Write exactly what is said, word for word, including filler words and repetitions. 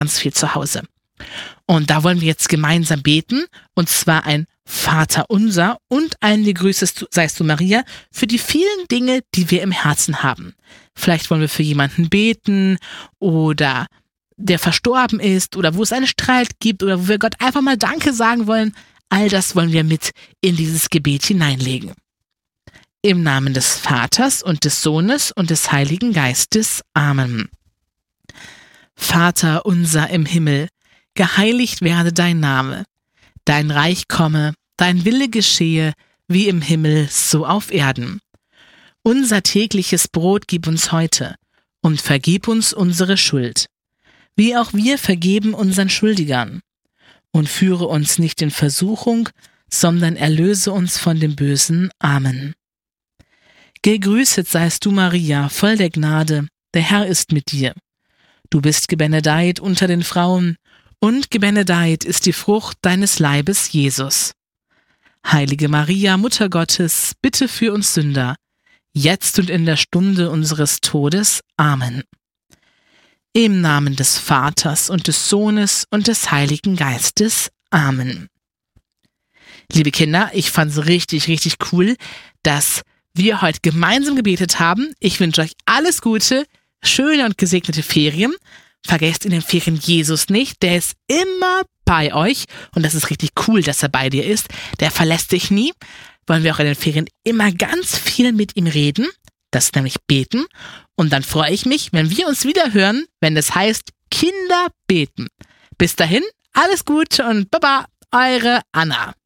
ganz viel zu Hause. Und da wollen wir jetzt gemeinsam beten, und zwar ein Vaterunser und ein Gegrüßet seist du, Maria, für die vielen Dinge, die wir im Herzen haben. Vielleicht wollen wir für jemanden beten oder der verstorben ist oder wo es einen Streit gibt oder wo wir Gott einfach mal Danke sagen wollen. All das wollen wir mit in dieses Gebet hineinlegen. Im Namen des Vaters und des Sohnes und des Heiligen Geistes. Amen. Vater unser im Himmel, geheiligt werde dein Name. Dein Reich komme, dein Wille geschehe, wie im Himmel, so auf Erden. Unser tägliches Brot gib uns heute und vergib uns unsere Schuld, wie auch wir vergeben unseren Schuldigern. Und führe uns nicht in Versuchung, sondern erlöse uns von dem Bösen. Amen. Gegrüßet seist du, Maria, voll der Gnade, der Herr ist mit dir. Du bist gebenedeit unter den Frauen, und gebenedeit ist die Frucht deines Leibes, Jesus. Heilige Maria, Mutter Gottes, bitte für uns Sünder, jetzt und in der Stunde unseres Todes. Amen. Im Namen des Vaters und des Sohnes und des Heiligen Geistes. Amen. Liebe Kinder, ich fand es richtig, richtig cool, dass wir heute gemeinsam gebetet haben. Ich wünsche euch alles Gute, schöne und gesegnete Ferien. Vergesst in den Ferien Jesus nicht, der ist immer bei euch und das ist richtig cool, dass er bei dir ist. Der verlässt dich nie. Wollen wir auch in den Ferien immer ganz viel mit ihm reden, das ist nämlich beten. Und dann freue ich mich, wenn wir uns wieder hören, wenn es heißt Kinder beten. Bis dahin, alles Gute und Baba, eure Anna.